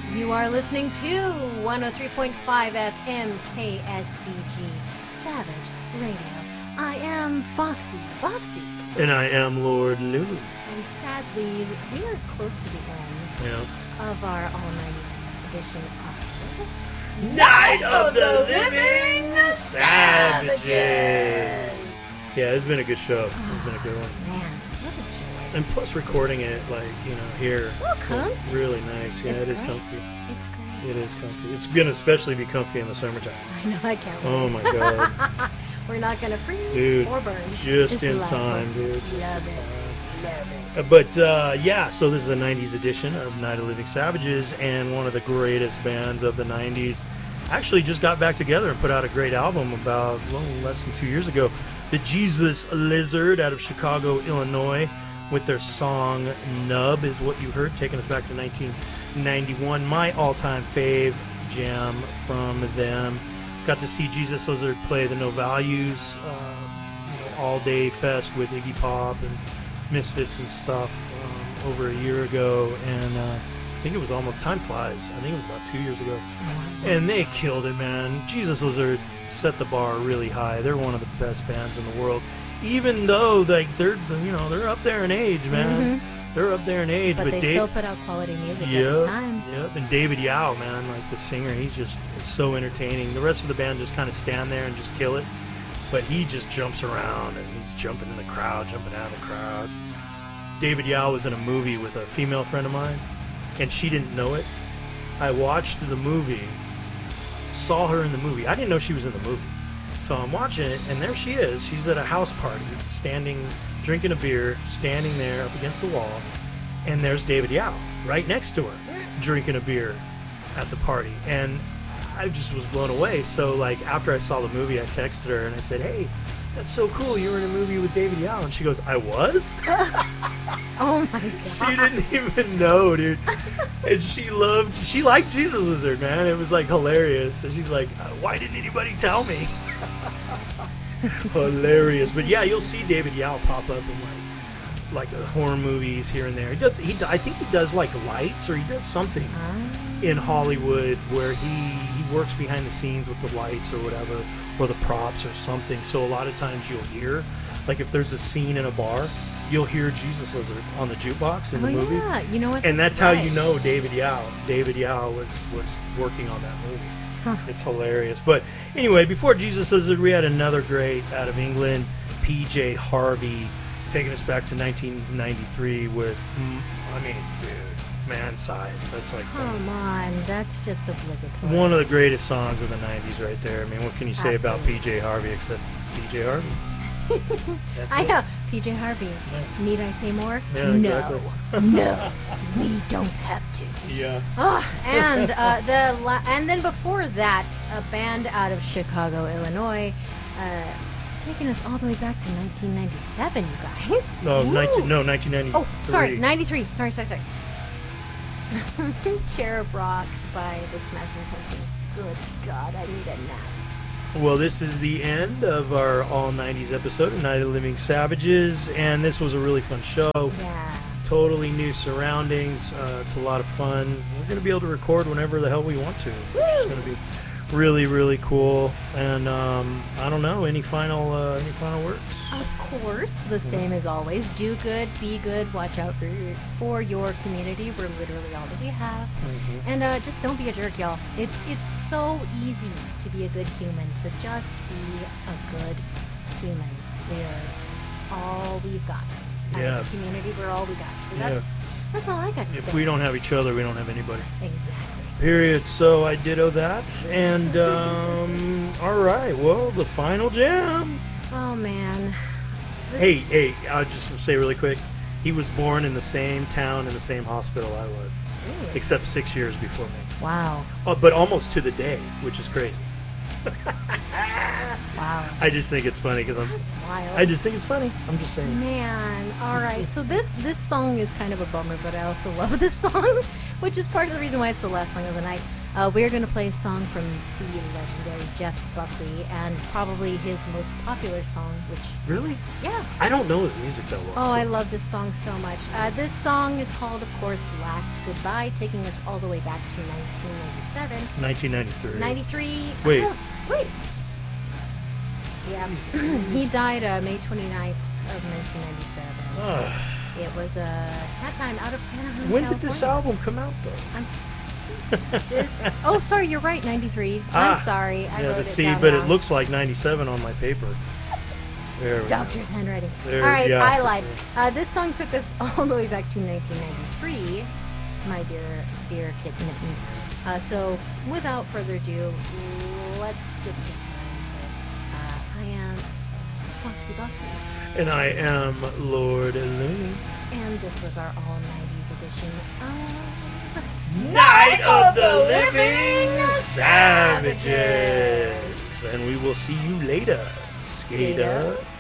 You are listening to 103.5 FM KSVG Savage Radio. I am Foxy Boxy. And I am Lord Lulu. And sadly, we are close to the end of our all-90s edition of Night of the Living Savages. Yeah, it's been a good show. It's been a good one. Man, what a joy. And plus recording it, here. Well, comfy. Really nice. Yeah, It's it is great. comfy. It's great. It is comfy. It's going to especially be comfy in the summertime. I know, I can't wait. Oh my God. We're not going to freeze Dude, or burn. just It's in delightful. time, dude. Just Love in it. time. Love it. But so this is a 90s edition of Night of the Living Savages, and one of the greatest bands of the 90s actually just got back together and put out a great album about less than 2 years ago. The Jesus Lizard out of Chicago, Illinois, with their song Nub is what you heard, taking us back to 1991. My all-time fave jam from them. Got to see Jesus Lizard play the No Values all-day fest with Iggy Pop and Misfits and stuff over a year ago, and I think it was almost, time flies, I think it was about 2 years ago, and they killed it, man. Jesus Lizard set the bar really high. They're one of the best bands in the world, even though they're up there in age, man. They're up there in age, But they still put out quality music every time. Yep, and David Yao, man, like the singer, it's so entertaining. The rest of the band just kind of stand there and just kill it, but he just jumps around and he's jumping in the crowd, jumping out of the crowd. David Yao was in a movie with a female friend of mine, and she didn't know it. I watched the movie, saw her in the movie. I didn't know she was in the movie. So I'm watching it, and there she is. She's at a house party, standing, drinking a beer, standing there up against the wall, and there's David Yao right next to her, drinking a beer at the party. And I just was blown away. So, after I saw the movie, I texted her, and I said, "Hey, that's so cool. You were in a movie with David Yao." And she goes, "I was?" Oh my God. She didn't even know, dude. And she liked Jesus Lizard, man. It was hilarious. So she's like, "Why didn't anybody tell me?" Hilarious. But yeah, you'll see David Yao pop up in horror movies here and there. I think he does lights, or he does something in Hollywood where he works behind the scenes with the lights or whatever, or the props or something. So a lot of times you'll hear, if there's a scene in a bar, you'll hear Jesus Lizard on the jukebox in the movie. Yeah, you know what? And that's how you know David Yao. David Yao was working on that movie. Huh. It's hilarious. But anyway, before Jesus Lizard, we had another great out of England, PJ Harvey, taking us back to 1993 with, dude, Man Size. That's Come on, that's just obligatory. one of the greatest songs of the 90s right there. What can you say about Absolutely. PJ Harvey except PJ Harvey? That's I it. know, PJ Harvey. Yeah. Need I say more? Yeah, exactly. No, we don't have to. Yeah. Oh, and and then before that, a band out of Chicago, Illinois, taking us all the way back to 1997, you guys. No, Ooh. 1993. Oh, sorry, 93. Sorry. Cherub Rock by the Smashing Pumpkins. Good God, I need a nap. Well, this is the end of our all 90s episode of Night of the Living Savages, and this was a really fun show. Yeah. Totally new surroundings. It's a lot of fun. We're going to be able to record whenever the hell we want to, which is going to be really, really cool. And I don't know, any final words? Of course, the same as always. Do good, be good, watch out for your community. We're literally all that we have. And just don't be a jerk, y'all. It's so easy to be a good human, so just be a good human. We're all we've got. As a community, we're all we got. So that's all I got to say. If we don't have each other, we don't have anybody. Exactly. Period. So I ditto that. And all right, well, the final jam. Oh, man. Hey, I'll just say really quick. He was born in the same town, in the same hospital I was. Really? Except 6 years before me. Wow. Oh, but almost to the day, which is crazy. Wow. I just think it's funny because That's wild. I just think it's funny. I'm just saying. Man, all right. So this song is kind of a bummer, but I also love this song, which is part of the reason why it's the last song of the night. We're going to play a song from the legendary Jeff Buckley, and probably his most popular song, which... Really? Yeah. I don't know his music that well. Oh, I love this song so much. This song is called, of course, Last Goodbye, taking us all the way back to 1997. 1993. 93. Wait. Wait. Yeah. He died May 29th of 1997. It was a sad time out of Anaheim, When California. did this album come out, though? Oh, sorry, you're right, 93. I'm sorry, I wrote it down but wrong. it looks like 97 on my paper. There we Doctor's handwriting. There, All right, yeah, I for lied. sure. This song took us all the way back to 1993, my dear kid mittens. So, without further ado, let's just get into it. I am Foxy Boxy. And I am Lord Looney. And this was our all 90s edition of Night of the Living Savages. And we will see you later, Skater. Skater.